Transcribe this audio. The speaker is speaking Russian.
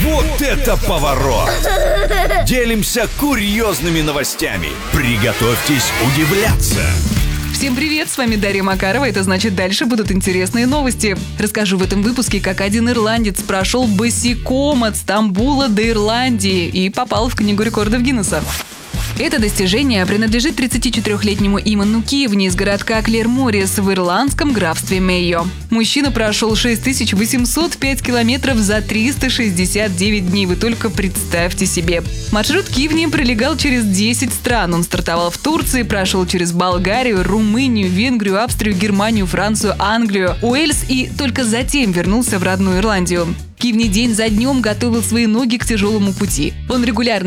Вот это поворот! Делимся курьезными новостями. Приготовьтесь удивляться. Всем привет, с вами Дарья Макарова. Это значит, дальше будут интересные новости. Расскажу в этом выпуске, как один ирландец прошел босиком от Стамбула до Ирландии и попал в Книгу рекордов Гиннесса. Это достижение принадлежит 34-летнему Иману Кивни из городка Клэр-Моррис в ирландском графстве Мейо. Мужчина прошел 6805 километров за 369 дней. Вы только представьте себе. Маршрут Кивни пролегал через 10 стран. Он стартовал в Турции, прошел через Болгарию, Румынию, Венгрию, Австрию, Германию, Францию, Англию, Уэльс и только затем вернулся в родную Ирландию. Кивни день за днем готовил свои ноги к тяжелому пути. Он регулярно